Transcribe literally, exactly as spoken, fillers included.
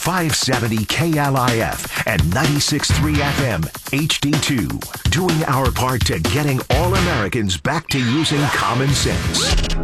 five seventy K L I F and ninety-six point three F M H D two. Doing our part to getting all Americans back to using common sense.